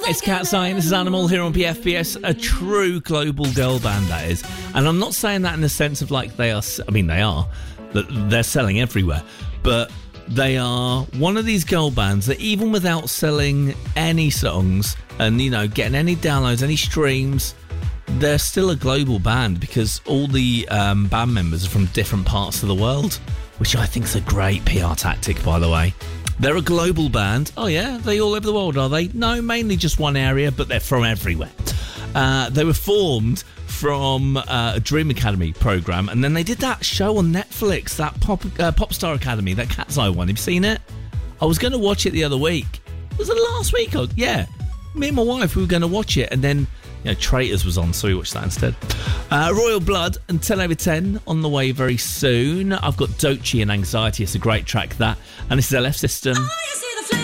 It's Cat's Eye, this is Animal here on PFBS, a true global girl band, that is. And I'm not saying that in the sense of like they are, that they're selling everywhere, but they are one of these girl bands that even without selling any songs and, you know, getting any downloads, any streams, they're still a global band because all the band members are from different parts of the world, which I think is a great PR tactic, by the way. They're a global band. Oh, yeah? They all over the world, are they? No, mainly just one area, but they're from everywhere. They were formed from a Dream Academy program, and then they did that show on Netflix, that Popstar Academy, that Cat's Eye one. Have you seen it? I was going to watch it the other week. Was it last week? Yeah. Me and my wife, we were going to watch it, and then Traitors was on, so we watched that instead. Royal Blood and 10 over 10 on the way very soon. I've got Doechii and Anxiety. It's a great track, that. And this is LF System.